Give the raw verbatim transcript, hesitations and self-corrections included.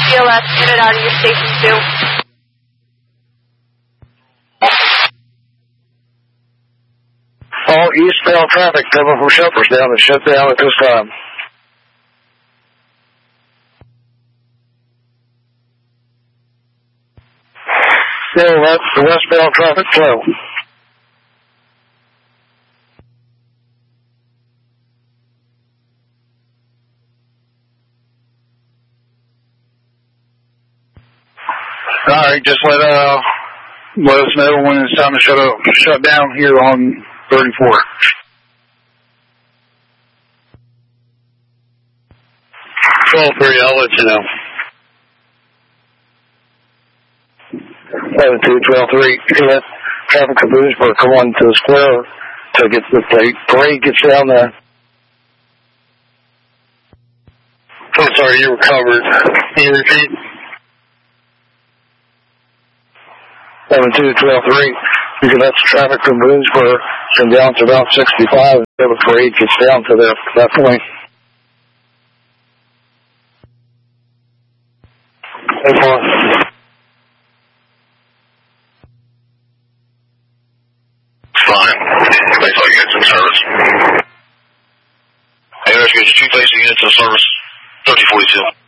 B L S unit out of your station two. All eastbound traffic coming from Shepherdstown is shut down at this time. Still, that's the westbound traffic flow. Alright, just let uh let us know when it's time to shut up shut down here on thirty-four. twelve three, I'll let you know. seven two, twelve three, let traffic to Boothburg come on to the square to get the plate. Parade gets down there. I'm sorry, you were covered. Can you repeat? seven two, twelve three, you can let the traffic from Boothburg come down to about sixty-five until the parade gets down to that, that point. Hey, Paul. Fine. Thanks all units in service. Hey, let's get your two facing units in service. thirty forty-two.